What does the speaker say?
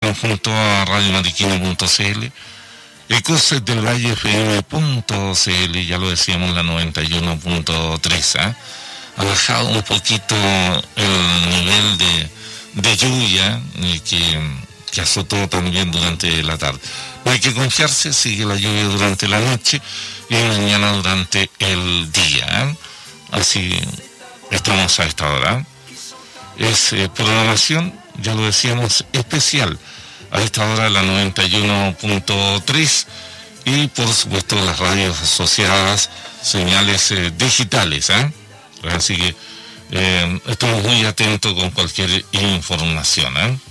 junto a radiomariquina.cl, Ecos del Valle FM.cl, ya lo decíamos, la 91.3. Ha bajado un poquito el nivel de lluvia que azotó también durante la tarde. No hay que confiarse, sigue la lluvia durante la noche y mañana durante el día. Así estamos a esta hora. Es programación, ya lo decíamos, especial. A esta hora la 91.3 y por supuesto las radios asociadas, señales digitales. Así que estamos muy atentos con cualquier información.